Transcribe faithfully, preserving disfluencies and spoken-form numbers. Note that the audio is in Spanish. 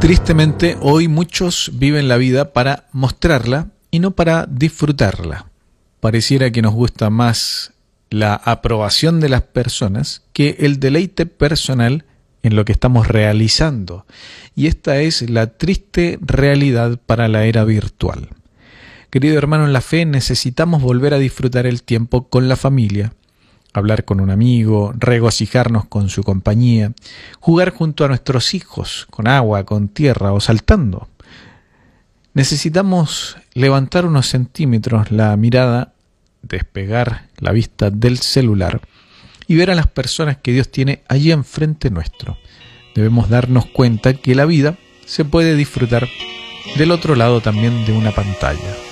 Tristemente, hoy muchos viven la vida para mostrarla y no para disfrutarla. Pareciera que nos gusta más la aprobación de las personas que el deleite personal en lo que estamos realizando. Y esta es la triste realidad para la era virtual. Querido hermano en la fe, necesitamos volver a disfrutar el tiempo con la familia, hablar con un amigo, regocijarnos con su compañía, jugar junto a nuestros hijos, con agua, con tierra o saltando. Necesitamos levantar unos centímetros la mirada, despegar la vista del celular y ver a las personas que Dios tiene allí enfrente nuestro. Debemos darnos cuenta que la vida se puede disfrutar del otro lado también de una pantalla.